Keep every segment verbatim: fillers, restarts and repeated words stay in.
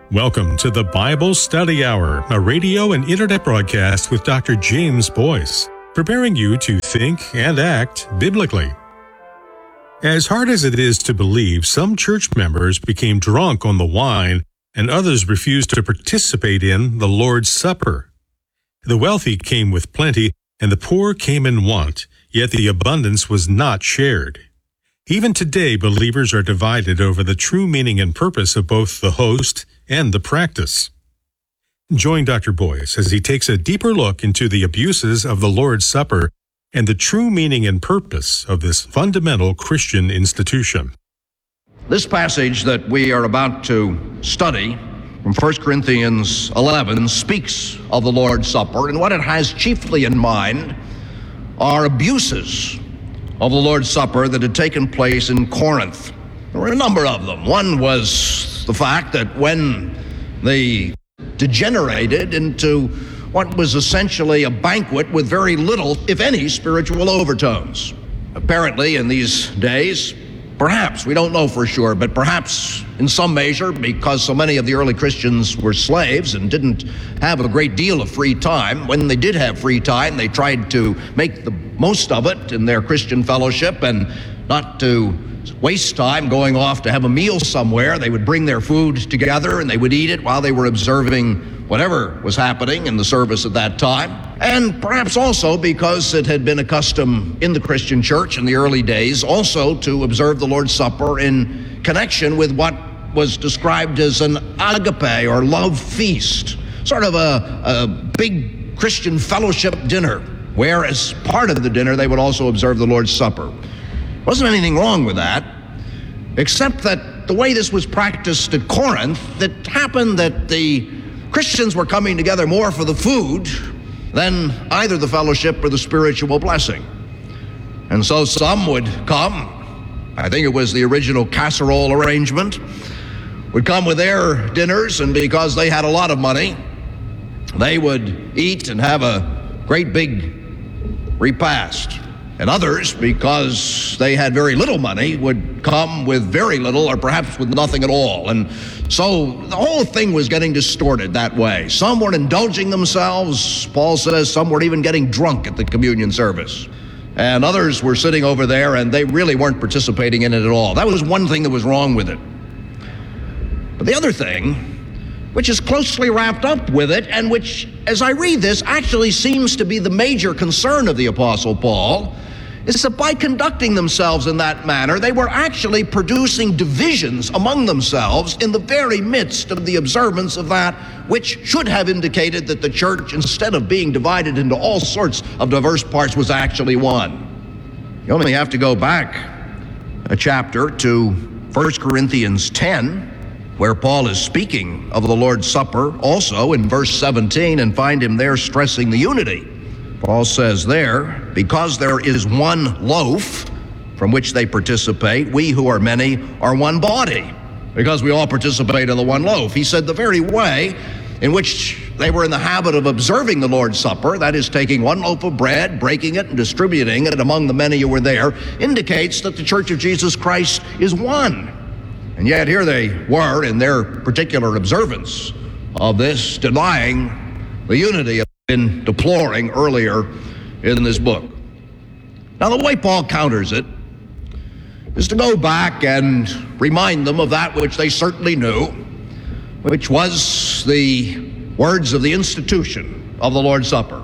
Welcome to the Bible Study Hour, a radio and internet broadcast with Doctor James Boyce, preparing you to think and act biblically. As hard as it is to believe, some church members became drunk on the wine and others refused to participate in the Lord's Supper. The wealthy came with plenty and the poor came in want, yet the abundance was not shared. Even today, believers are divided over the true meaning and purpose of both the host and the practice. Join Doctor Boyce as he takes a deeper look into the abuses of the Lord's Supper and the true meaning and purpose of this fundamental Christian institution. This passage that we are about to study from First Corinthians eleven speaks of the Lord's Supper, and what it has chiefly in mind are abuses of the Lord's Supper that had taken place in Corinth. There were a number of them. One was the fact that when they degenerated into what was essentially a banquet with very little, if any, spiritual overtones. Apparently, in these days, perhaps, we don't know for sure, but perhaps in some measure, because so many of the early Christians were slaves and didn't have a great deal of free time, when they did have free time, they tried to make the most of it in their Christian fellowship and not to waste time going off to have a meal somewhere. They would bring their food together and they would eat it while they were observing whatever was happening in the service at that time. And perhaps also because it had been a custom in the Christian church in the early days also to observe the Lord's Supper in connection with what was described as an agape or love feast, sort of a, a big Christian fellowship dinner, where as part of the dinner they would also observe the Lord's Supper. Wasn't anything wrong with that, except that the way this was practiced at Corinth, it happened that the Christians were coming together more for the food than either the fellowship or the spiritual blessing. And so some would come, I think it was the original casserole arrangement, would come with their dinners, and because they had a lot of money, they would eat and have a great big repast. And others, because they had very little money, would come with very little or perhaps with nothing at all. And so the whole thing was getting distorted that way. Some were indulging themselves, Paul says, some were even getting drunk at the communion service. And others were sitting over there and they really weren't participating in it at all. That was one thing that was wrong with it. But the other thing, which is closely wrapped up with it, and which, as I read this, actually seems to be the major concern of the Apostle Paul, is that by conducting themselves in that manner, they were actually producing divisions among themselves in the very midst of the observance of that which should have indicated that the church, instead of being divided into all sorts of diverse parts, was actually one. You only have to go back a chapter to First Corinthians ten, where Paul is speaking of the Lord's Supper also in verse seventeen, and find him there stressing the unity. Paul says there, because there is one loaf from which they participate, we who are many are one body, because we all participate in the one loaf. He said the very way in which they were in the habit of observing the Lord's Supper, that is, taking one loaf of bread, breaking it, and distributing it among the many who were there, indicates that the Church of Jesus Christ is one. And yet here they were in their particular observance of this, denying the unity of been deploring earlier in this book. Now, the way Paul counters it is to go back and remind them of that which they certainly knew, which was the words of the institution of the Lord's Supper,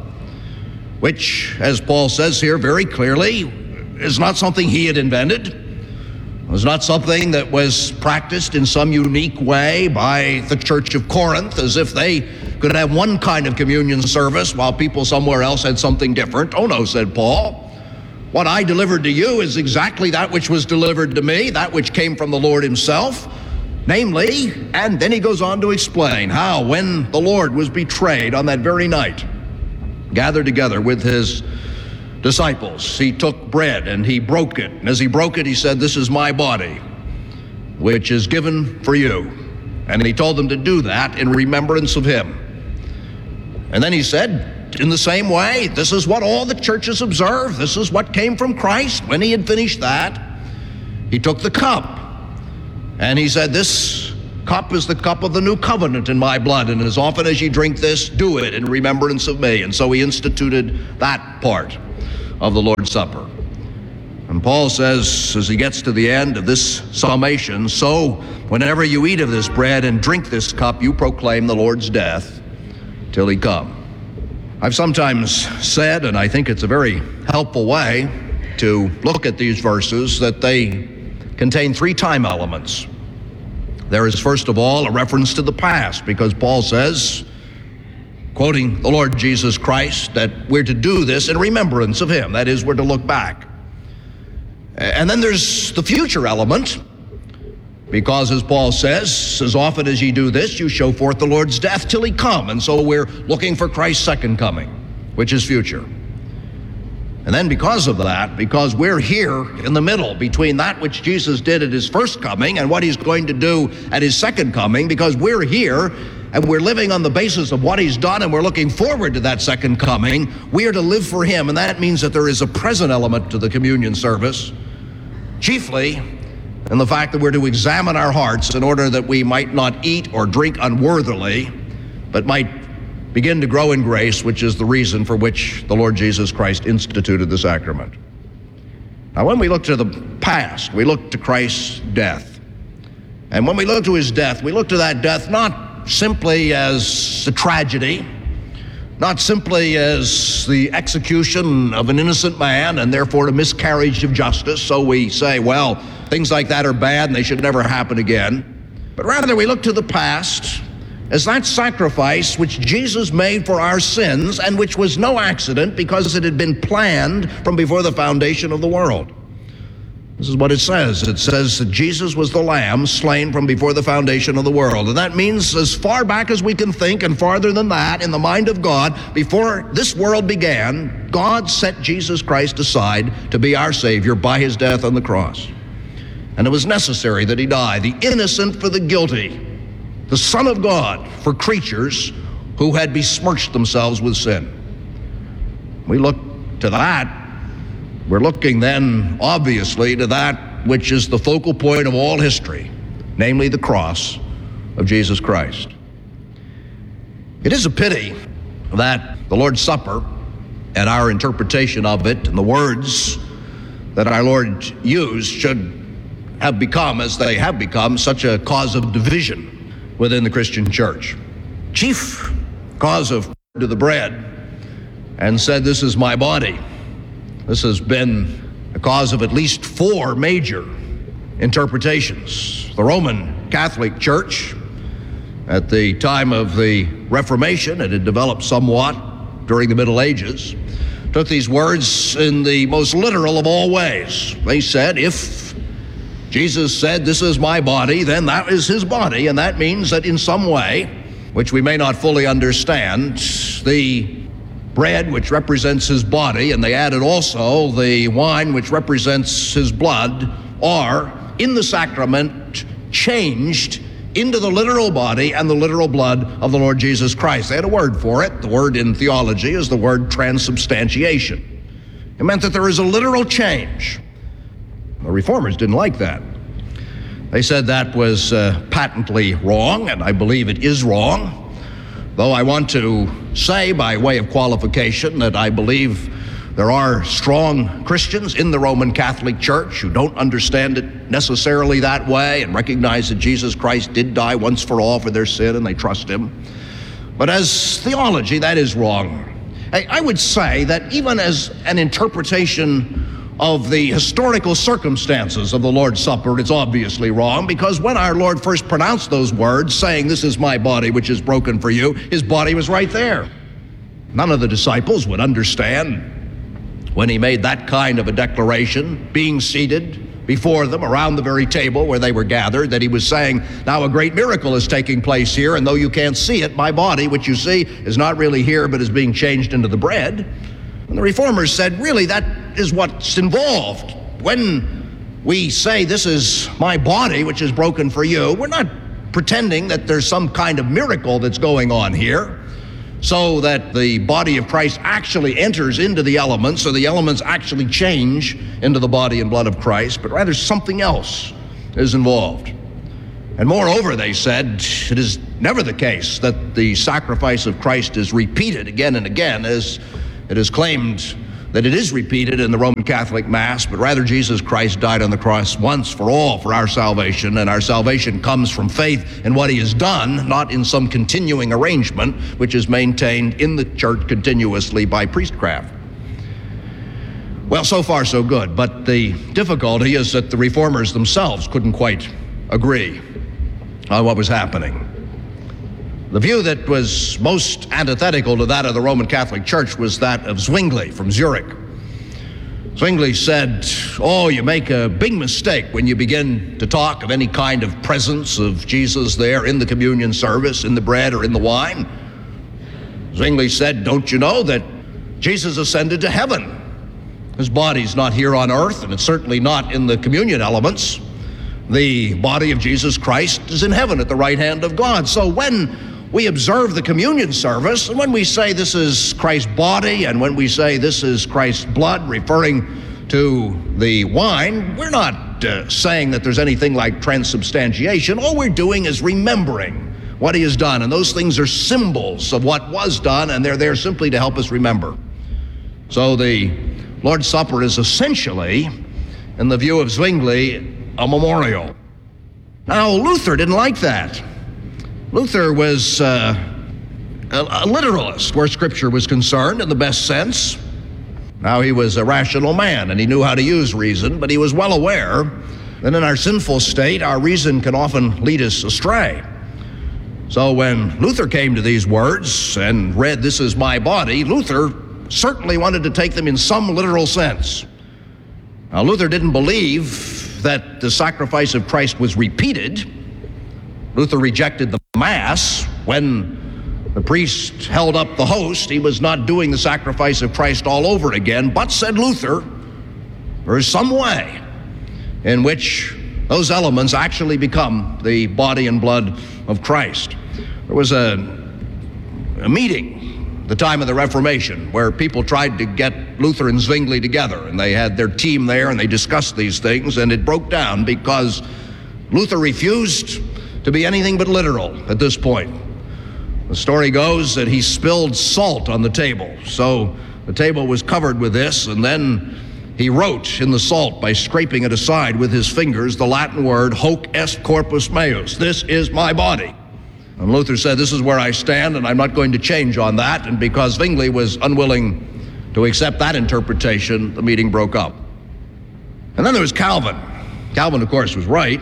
which, as Paul says here very clearly, is not something he had invented. It was not something that was practiced in some unique way by the Church of Corinth, as if they could have one kind of communion service while people somewhere else had something different. Oh no, said Paul. What I delivered to you is exactly that which was delivered to me, that which came from the Lord himself. Namely, and then he goes on to explain how when the Lord was betrayed on that very night, gathered together with his disciples, he took bread and he broke it. And as he broke it, he said, "This is my body, which is given for you." And he told them to do that in remembrance of him. And then he said, in the same way, this is what all the churches observe. This is what came from Christ. When he had finished that, he took the cup and he said, "This cup is the cup of the new covenant in my blood, and as often as ye drink this, do it in remembrance of me. And so he instituted that part of the Lord's Supper. And Paul says, as he gets to the end of this summation, so whenever you eat of this bread and drink this cup, you proclaim the Lord's death till he come. I've sometimes said, and I think it's a very helpful way to look at these verses, that they contain three time elements. There is, first of all, a reference to the past, because Paul says, quoting the Lord Jesus Christ, that we're to do this in remembrance of him. That is, we're to look back. And then there's the future element, because as Paul says, as often as ye do this, you show forth the Lord's death till he come. And so we're looking for Christ's second coming, which is future. And then because of that, because we're here in the middle between that which Jesus did at his first coming and what he's going to do at his second coming, because we're here and we're living on the basis of what he's done and we're looking forward to that second coming, we are to live for him. And that means that there is a present element to the communion service, chiefly in the fact that we're to examine our hearts in order that we might not eat or drink unworthily, but might begin to grow in grace, which is the reason for which the Lord Jesus Christ instituted the sacrament. Now, when we look to the past, we look to Christ's death. And when we look to his death, we look to that death not simply as a tragedy, not simply as the execution of an innocent man and therefore a miscarriage of justice, so we say, well, things like that are bad and they should never happen again. But rather we look to the past as that sacrifice which Jesus made for our sins, and which was no accident because it had been planned from before the foundation of the world. This is what it says. It says that Jesus was the Lamb slain from before the foundation of the world. And that means as far back as we can think, and farther than that, in the mind of God, before this world began, God set Jesus Christ aside to be our Savior by his death on the cross. And it was necessary that he die, the innocent for the guilty, the Son of God for creatures who had besmirched themselves with sin. We look to that. We're looking then, obviously, to that which is the focal point of all history, namely the cross of Jesus Christ. It is a pity that the Lord's Supper and our interpretation of it and the words that our Lord used should have become, as they have become, such a cause of division within the Christian church. Chief cause of to the bread and said, "This is my body." This has been a cause of at least four major interpretations. The Roman Catholic Church, at the time of the Reformation, it had developed somewhat during the Middle Ages, took these words in the most literal of all ways. They said, if Jesus said, "This is my body," then that is his body, and that means that in some way, which we may not fully understand, the bread which represents his body, and they added also the wine which represents his blood, are in the sacrament changed into the literal body and the literal blood of the Lord Jesus Christ. They had a word for it. The word in theology is the word transubstantiation. It meant that there is a literal change. The Reformers didn't like that. They said that was uh, patently wrong, and I believe it is wrong. Though I want to say, by way of qualification, that I believe there are strong Christians in the Roman Catholic Church who don't understand it necessarily that way and recognize that Jesus Christ did die once for all for their sin and they trust him. But as theology, that is wrong. I, I would say that even as an interpretation of the historical circumstances of the Lord's Supper, it's obviously wrong, because when our Lord first pronounced those words, saying, "This is my body which is broken for you," his body was right there. None of the disciples would understand when he made that kind of a declaration, being seated before them around the very table where they were gathered, that he was saying, now a great miracle is taking place here, and though you can't see it, my body, which you see, is not really here, but is being changed into the bread. And the Reformers said, really, that is what's involved. When we say, "This is my body, which is broken for you," we're not pretending that there's some kind of miracle that's going on here, so that the body of Christ actually enters into the elements, or the elements actually change into the body and blood of Christ, but rather something else is involved. And moreover, they said, it is never the case that the sacrifice of Christ is repeated again and again, as it is claimed that it is repeated in the Roman Catholic Mass, but rather Jesus Christ died on the cross once for all for our salvation, and our salvation comes from faith in what he has done, not in some continuing arrangement which is maintained in the church continuously by priestcraft. Well, so far so good, but the difficulty is that the reformers themselves couldn't quite agree on what was happening. The view that was most antithetical to that of the Roman Catholic Church was that of Zwingli from Zurich. Zwingli said, oh, you make a big mistake when you begin to talk of any kind of presence of Jesus there in the communion service, in the bread or in the wine. Zwingli said, don't you know that Jesus ascended to heaven? His body's not here on earth, and it's certainly not in the communion elements. The body of Jesus Christ is in heaven at the right hand of God. So when we observe the communion service, and when we say this is Christ's body, and when we say this is Christ's blood, referring to the wine, we're not uh, saying that there's anything like transubstantiation. All we're doing is remembering what he has done, and those things are symbols of what was done, and they're there simply to help us remember. So the Lord's Supper is essentially, in the view of Zwingli, a memorial. Now, Luther didn't like that. Luther was uh, a, a literalist where Scripture was concerned in the best sense. Now, he was a rational man, and he knew how to use reason, but he was well aware that in our sinful state, our reason can often lead us astray. So when Luther came to these words and read, this is my body, Luther certainly wanted to take them in some literal sense. Now, Luther didn't believe that the sacrifice of Christ was repeated. Luther rejected the Mass. When the priest held up the host, he was not doing the sacrifice of Christ all over again, but, said Luther, there is some way in which those elements actually become the body and blood of Christ. There was a, a meeting at the time of the Reformation where people tried to get Luther and Zwingli together, and they had their team there and they discussed these things, and it broke down because Luther refused to be anything but literal at this point. The story goes that he spilled salt on the table, so the table was covered with this, and then he wrote in the salt by scraping it aside with his fingers the Latin word hoc est corpus meus, this is my body. And Luther said, this is where I stand, and I'm not going to change on that. And because Zwingli was unwilling to accept that interpretation, the meeting broke up. And then there was Calvin. Calvin, of course, was right,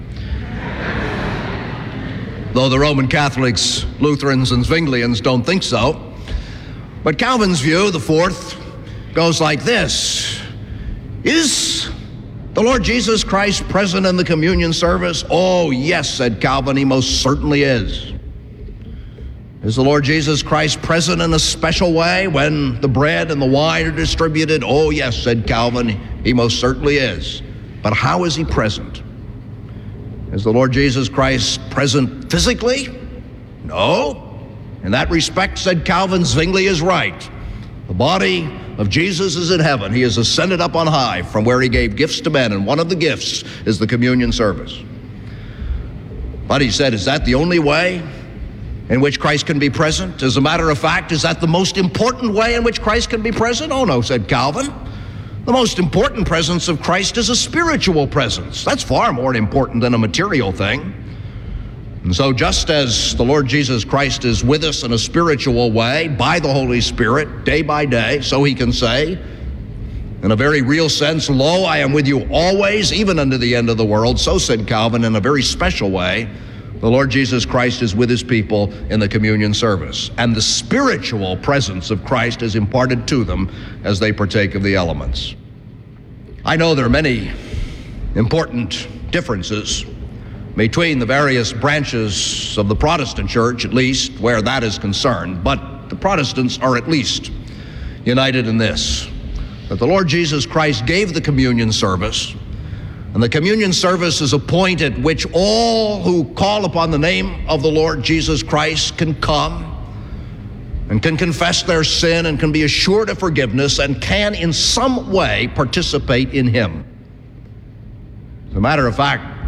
though the Roman Catholics, Lutherans, and Zwinglians don't think so. But Calvin's view, the fourth, goes like this. Is the Lord Jesus Christ present in the communion service? Oh, yes, said Calvin, he most certainly is. Is the Lord Jesus Christ present in a special way when the bread and the wine are distributed? Oh, yes, said Calvin, he most certainly is. But how is he present? Is the Lord Jesus Christ present physically? No. In that respect, said Calvin, Zwingli is right. The body of Jesus is in heaven. He has ascended up on high from where he gave gifts to men, and one of the gifts is the communion service. But he said, is that the only way in which Christ can be present? As a matter of fact, is that the most important way in which Christ can be present? Oh no, said Calvin. The most important presence of Christ is a spiritual presence. That's far more important than a material thing. And so just as the Lord Jesus Christ is with us in a spiritual way by the Holy Spirit day by day, so he can say, in a very real sense, lo, I am with you always, even unto the end of the world. So said Calvin, in a very special way, the Lord Jesus Christ is with his people in the communion service. And the spiritual presence of Christ is imparted to them as they partake of the elements. I know there are many important differences between the various branches of the Protestant church, at least where that is concerned, but the Protestants are at least united in this, that the Lord Jesus Christ gave the communion service, and the communion service is a point at which all who call upon the name of the Lord Jesus Christ can come and can confess their sin and can be assured of forgiveness and can in some way participate in him. As a matter of fact,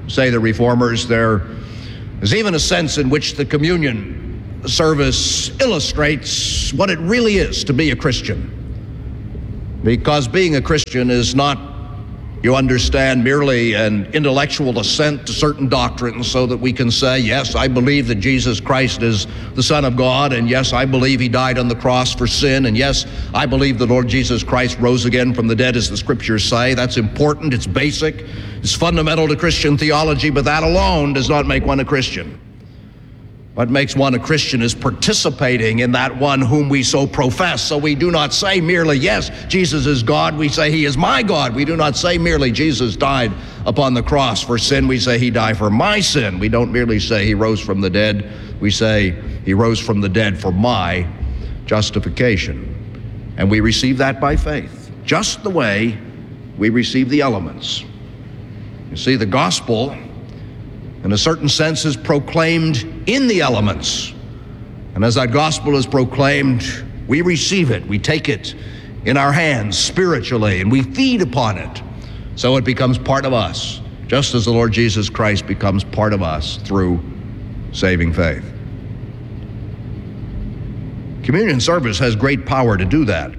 say the Reformers, there is even a sense in which the communion service illustrates what it really is to be a Christian. Because being a Christian is not, you understand, merely an intellectual assent to certain doctrines so that we can say, yes, I believe that Jesus Christ is the Son of God, and yes, I believe he died on the cross for sin, and yes, I believe the Lord Jesus Christ rose again from the dead, as the scriptures say. That's important, it's basic, it's fundamental to Christian theology, but that alone does not make one a Christian. What makes one a Christian is participating in that one whom we so profess. So we do not say merely, yes, Jesus is God. We say he is my God. We do not say merely Jesus died upon the cross for sin. We say he died for my sin. We don't merely say he rose from the dead. We say he rose from the dead for my justification. And we receive that by faith, just the way we receive the elements. You see, the gospel, in a certain sense, is proclaimed in the elements. And as that gospel is proclaimed, we receive it. We take it in our hands spiritually, and we feed upon it. So it becomes part of us, just as the Lord Jesus Christ becomes part of us through saving faith. Communion service has great power to do that.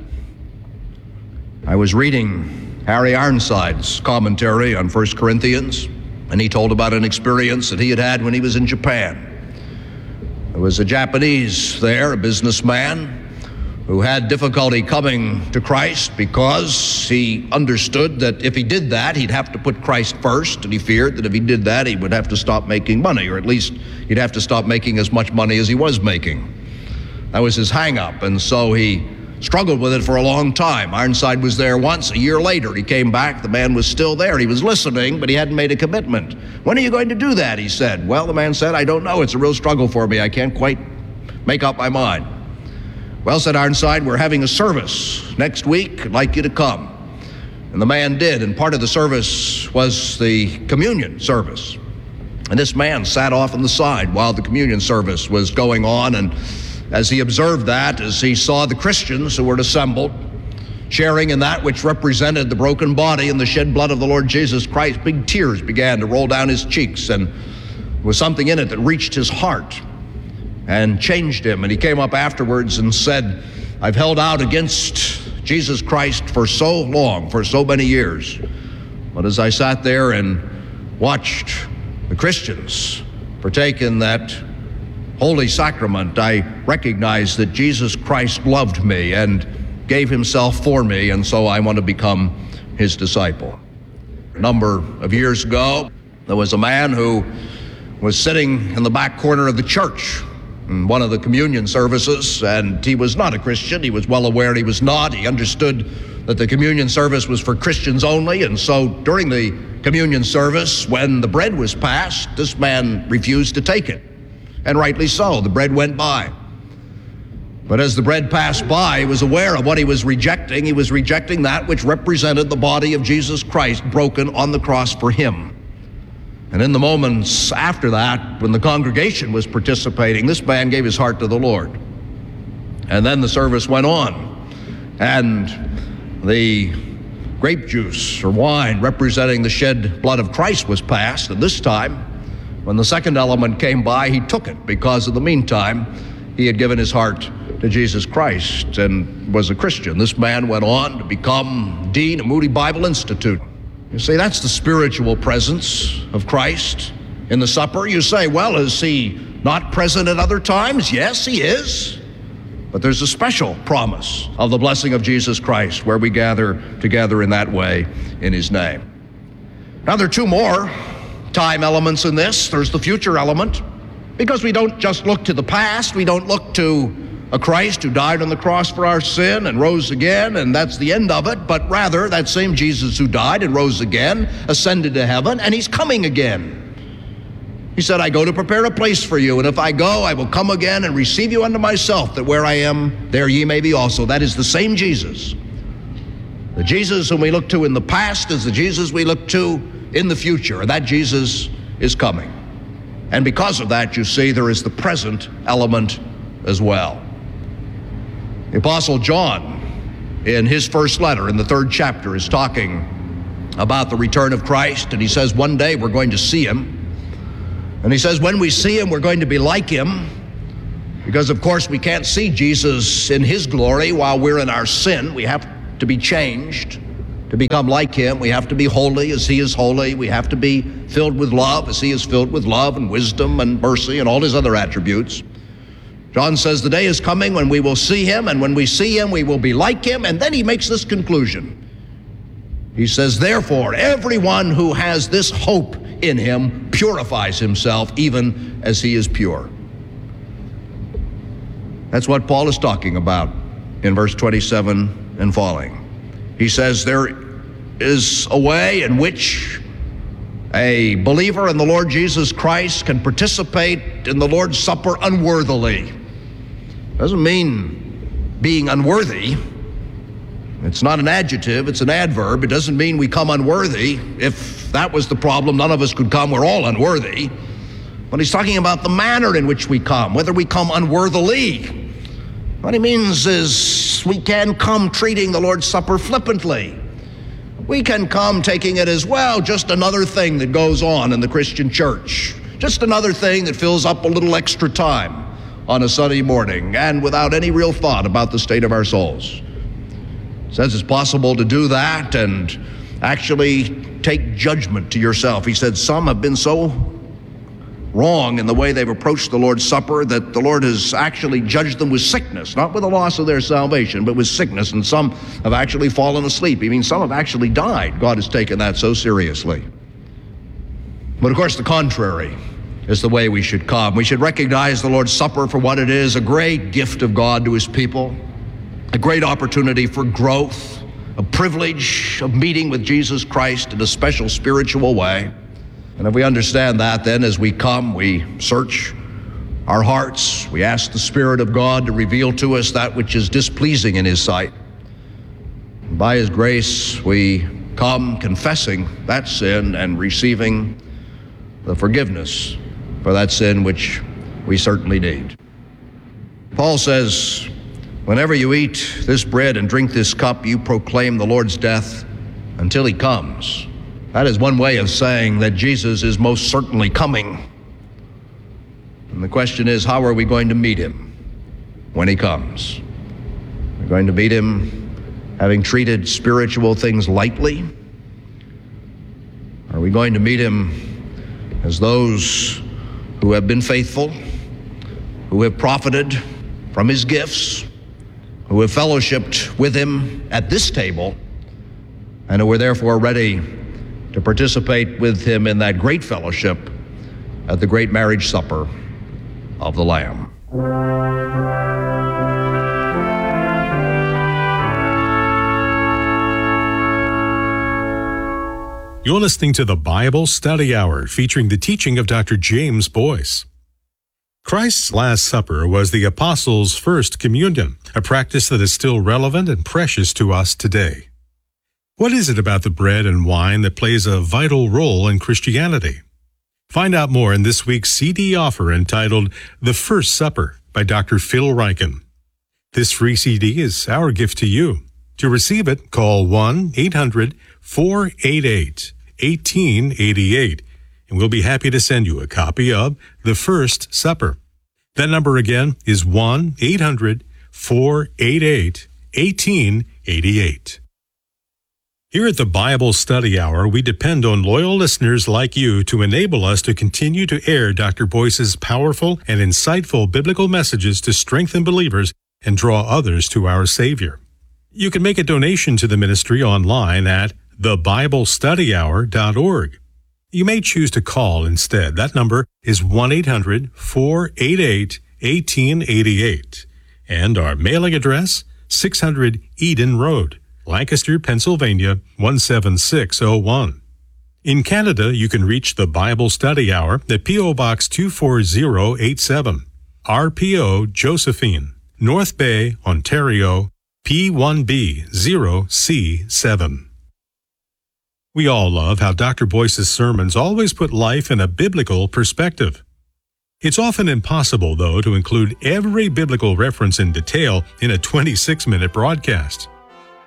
I was reading Harry Ironside's commentary on First Corinthians, and he told about an experience that he had had when he was in Japan. There was a Japanese there, a businessman, who had difficulty coming to Christ because he understood that if he did that, he'd have to put Christ first, and he feared that if he did that, he would have to stop making money, or at least he'd have to stop making as much money as he was making. That was his hang-up, and so he struggled with it for a long time. Ironside was there once. A year later, he came back. The man was still there. He was listening, but he hadn't made a commitment. When are you going to do that? He said. Well, the man said, I don't know. It's a real struggle for me. I can't quite make up my mind. Well, said Ironside, we're having a service next week. I'd like you to come. And the man did, and part of the service was the communion service. And this man sat off on the side while the communion service was going on, and as he observed that, as he saw the Christians who were assembled, sharing in that which represented the broken body and the shed blood of the Lord Jesus Christ, big tears began to roll down his cheeks, and there was something in it that reached his heart and changed him. And he came up afterwards and said, I've held out against Jesus Christ for so long, for so many years. But as I sat there and watched the Christians partake in that Holy Sacrament, I recognized that Jesus Christ loved me and gave himself for me, and so I want to become his disciple. A number of years ago, there was a man who was sitting in the back corner of the church in one of the communion services, and he was not a Christian. He was well aware he was not. He understood that the communion service was for Christians only, and so during the communion service, when the bread was passed, this man refused to take it. And rightly so. The bread went by. But as the bread passed by, he was aware of what he was rejecting. He was rejecting that which represented the body of Jesus Christ broken on the cross for him. And in the moments after that, when the congregation was participating, this man gave his heart to the Lord. And then the service went on, and the grape juice or wine representing the shed blood of Christ was passed, and this time, when the second element came by, he took it because in the meantime, he had given his heart to Jesus Christ and was a Christian. This man went on to become dean of Moody Bible Institute. You see, that's the spiritual presence of Christ in the supper. You say, well, is he not present at other times? Yes, he is. But there's a special promise of the blessing of Jesus Christ where we gather together in that way in his name. Now, there are two more time elements in this. There's the future element, because we don't just look to the past. We don't look to a Christ who died on the cross for our sin and rose again, and that's the end of it, but rather that same Jesus who died and rose again ascended to heaven, and he's coming again. He said, I go to prepare a place for you, and if I go, I will come again and receive you unto myself, that where I am, there ye may be also. That is the same Jesus. The Jesus whom we look to in the past is the Jesus we look to in the future, and that Jesus is coming. And because of that, you see, there is the present element as well. The Apostle John, in his first letter, in the third chapter, is talking about the return of Christ, and he says one day we're going to see him. And he says when we see him, we're going to be like him, because of course we can't see Jesus in his glory while we're in our sin. We have to be changed to become like him. We have to be holy as he is holy. We have to be filled with love as he is filled with love and wisdom and mercy and all his other attributes. John says the day is coming when we will see him, and when we see him, we will be like him. And then he makes this conclusion. He says, therefore, everyone who has this hope in him purifies himself even as he is pure. That's what Paul is talking about in verse twenty-seven and following. He says there is a way in which a believer in the Lord Jesus Christ can participate in the Lord's Supper unworthily. Doesn't mean being unworthy. It's not an adjective, it's an adverb. It doesn't mean we come unworthy. If that was the problem, none of us could come. We're all unworthy. But he's talking about the manner in which we come, whether we come unworthily. What he means is we can come treating the Lord's Supper flippantly. We can come taking it as, well, just another thing that goes on in the Christian church. Just another thing that fills up a little extra time on a Sunday morning, and without any real thought about the state of our souls. It says it's possible to do that and actually take judgment to yourself. He said some have been so wrong in the way they've approached the Lord's Supper that the Lord has actually judged them with sickness, not with the loss of their salvation, but with sickness, and some have actually fallen asleep. I mean, some have actually died. God has taken that so seriously. But of course, the contrary is the way we should come. We should recognize the Lord's Supper for what it is, a great gift of God to his people, a great opportunity for growth, a privilege of meeting with Jesus Christ in a special spiritual way. And if we understand that, then as we come, we search our hearts. We ask the Spirit of God to reveal to us that which is displeasing in his sight. And by his grace, we come confessing that sin and receiving the forgiveness for that sin which we certainly need. Paul says, whenever you eat this bread and drink this cup, you proclaim the Lord's death until he comes. That is one way of saying that Jesus is most certainly coming. And the question is, how are we going to meet him when he comes? We're going to meet him having treated spiritual things lightly? Are we going to meet him as those who have been faithful, who have profited from his gifts, who have fellowshiped with him at this table, and who are therefore ready to participate with him in that great fellowship at the great marriage supper of the Lamb? You're listening to the Bible Study Hour, featuring the teaching of Doctor James Boyce. Christ's Last Supper was the Apostles' first communion, a practice that is still relevant and precious to us today. What is it about the bread and wine that plays a vital role in Christianity? Find out more in this week's C D offer entitled The First Supper by Doctor Phil Ryken. This free C D is our gift to you. To receive it, call one eight hundred four eight eight one eight eight eight, and we'll be happy to send you a copy of The First Supper. That number again is one eight hundred four eight eight one eight eight eight. Here at the Bible Study Hour, we depend on loyal listeners like you to enable us to continue to air Doctor Boyce's powerful and insightful biblical messages to strengthen believers and draw others to our Savior. You can make a donation to the ministry online at the bible study hour dot org. You may choose to call instead. That number is one eight hundred four eight eight one eight eight eight. And our mailing address, six hundred Eden Road, Lancaster, Pennsylvania, one seven six oh one. In Canada, you can reach the Bible Study Hour at P O Box two four zero eight seven, R P O Josephine, North Bay, Ontario, P one B zero C seven. We all love how Doctor Boyce's sermons always put life in a biblical perspective. It's often impossible, though, to include every biblical reference in detail in a twenty-six minute broadcast.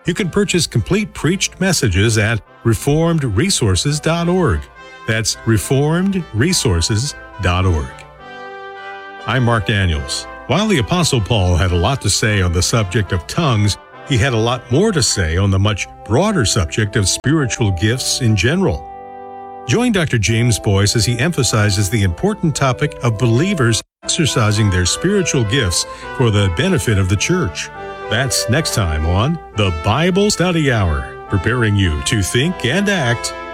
You can purchase complete preached messages at reformed resources dot org. That's reformed resources dot org. I'm Mark Daniels. While the Apostle Paul had a lot to say on the subject of tongues, he had a lot more to say on the much broader subject of spiritual gifts in general. Join Doctor James Boyce as he emphasizes the important topic of believers exercising their spiritual gifts for the benefit of the church. That's next time on the Bible Study Hour, preparing you to think and act